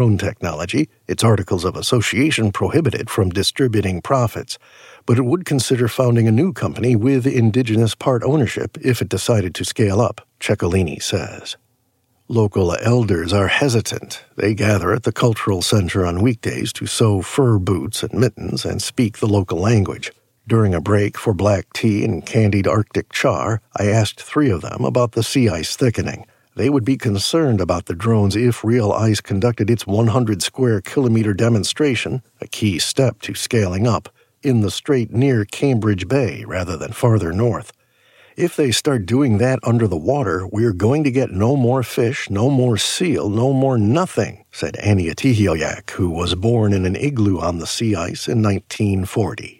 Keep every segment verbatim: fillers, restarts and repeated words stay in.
drone technology, its articles of association prohibit it from distributing profits, but it would consider founding a new company with indigenous part ownership if it decided to scale up, Ciccolini says. Local elders are hesitant. They gather at the cultural center on weekdays to sew fur boots and mittens and speak the local language. During a break for black tea and candied Arctic char, I asked three of them about the sea ice thickening. They would be concerned about the drones if Real Ice conducted its one hundred square kilometer demonstration, a key step to scaling up, in the strait near Cambridge Bay rather than farther north. If they start doing that under the water, we're going to get no more fish, no more seal, no more nothing, said Annie Atihioyak, who was born in an igloo on the sea ice in nineteen forty.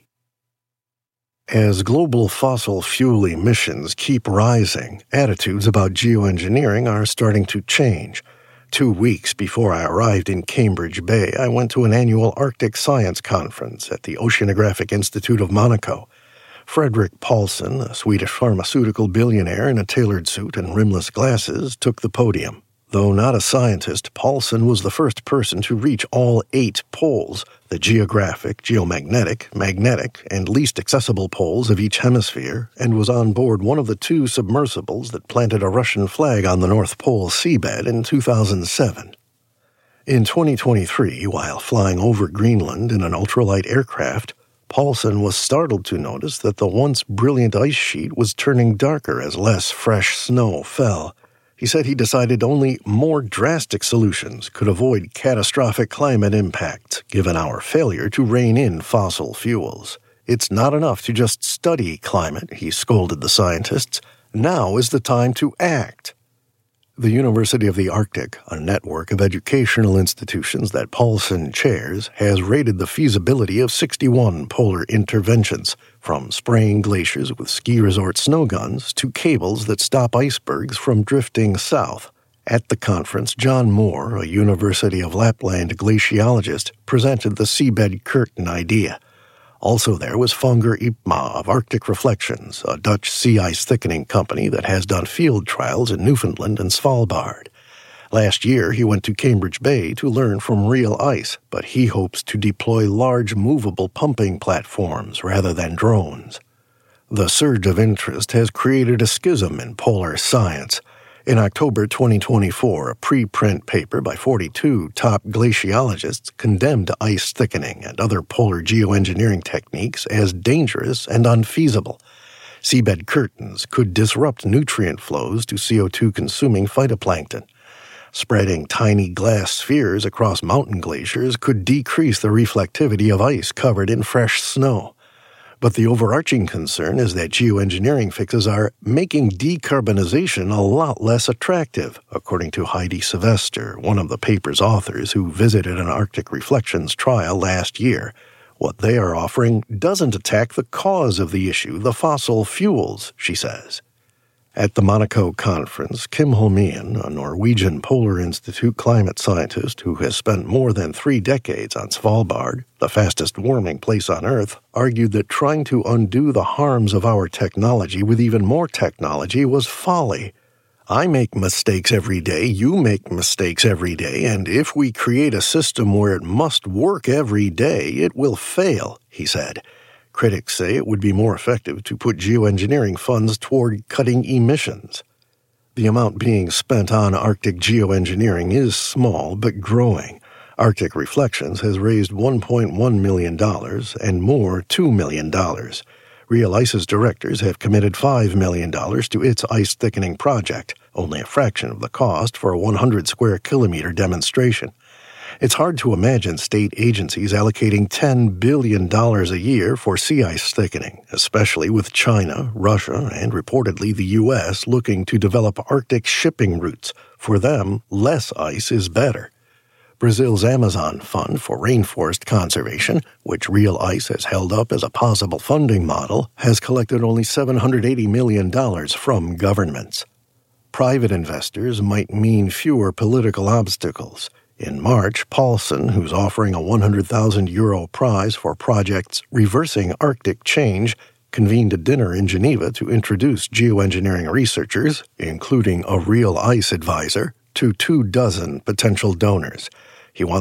As global fossil fuel emissions keep rising, attitudes about geoengineering are starting to change. Two weeks before I arrived in Cambridge Bay, I went to an annual Arctic Science Conference at the Oceanographic Institute of Monaco. Fredrik Paulsen, a Swedish pharmaceutical billionaire in a tailored suit and rimless glasses, took the podium. Though not a scientist, Paulsen was the first person to reach all eight poles, the geographic, geomagnetic, magnetic, and least accessible poles of each hemisphere, and was on board one of the two submersibles that planted a Russian flag on the North Pole seabed in two thousand seven. In twenty twenty-three, while flying over Greenland in an ultralight aircraft, Paulsen was startled to notice that the once brilliant ice sheet was turning darker as less fresh snow fell. He said he decided only more drastic solutions could avoid catastrophic climate impacts, given our failure to rein in fossil fuels. It's not enough to just study climate, he scolded the scientists. Now is the time to act. The University of the Arctic, a network of educational institutions that Paulsen chairs, has rated the feasibility of sixty-one polar interventions, from spraying glaciers with ski resort snow guns to cables that stop icebergs from drifting south. At the conference, John Moore, a University of Lapland glaciologist, presented the seabed curtain idea. Also there was Fonger Ipma of Arctic Reflections, a Dutch sea ice thickening company that has done field trials in Newfoundland and Svalbard. Last year, he went to Cambridge Bay to learn from Real Ice, but he hopes to deploy large movable pumping platforms rather than drones. The surge of interest has created a schism in polar science. In October twenty twenty-four, a preprint paper by forty-two top glaciologists condemned ice thickening and other polar geoengineering techniques as dangerous and unfeasible. Seabed curtains could disrupt nutrient flows to C O two-consuming phytoplankton. Spreading tiny glass spheres across mountain glaciers could decrease the reflectivity of ice covered in fresh snow. But the overarching concern is that geoengineering fixes are making decarbonization a lot less attractive, according to Heidi Sylvester, one of the paper's authors who visited an Arctic Reflections trial last year. What they are offering doesn't attack the cause of the issue, the fossil fuels, she says. At the Monaco conference, Kim Holmien, a Norwegian Polar Institute climate scientist who has spent more than three decades on Svalbard, the fastest warming place on Earth, argued that trying to undo the harms of our technology with even more technology was folly. I make mistakes every day, you make mistakes every day, and if we create a system where it must work every day, it will fail, he said. Critics say it would be more effective to put geoengineering funds toward cutting emissions. The amount being spent on Arctic geoengineering is small but growing. Arctic Reflections has raised one point one million dollars and more two million dollars. Real Ice's directors have committed five million dollars to its ice-thickening project, only a fraction of the cost for a one hundred square kilometer demonstration. It's hard to imagine state agencies allocating ten billion dollars a year for sea ice thickening, especially with China, Russia, and reportedly the U S looking to develop Arctic shipping routes. For them, less ice is better. Brazil's Amazon Fund for Rainforest Conservation, which Real Ice has held up as a possible funding model, has collected only seven hundred eighty million dollars from governments. Private investors might mean fewer political obstacles. In March, Paulsen, who's offering a one hundred thousand euro prize for projects reversing Arctic change, convened a dinner in Geneva to introduce geoengineering researchers, including a Real Ice advisor, to two dozen potential donors.